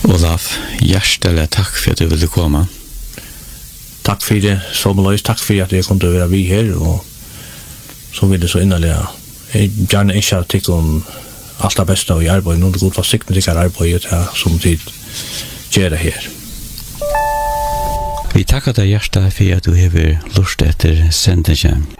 Olaf, hjertelig takk for at du ville komme. Takk for det, Sommerløys, takk for at jeg kunne være vi her, og så vil det så innerlig. Jeg gjerne ikke at jeg om alt det beste i arbeidet, noen god for sikten til arbeidet som tid gjør det her. Vi takker deg hjertelig for at du har lyst etter sendingen.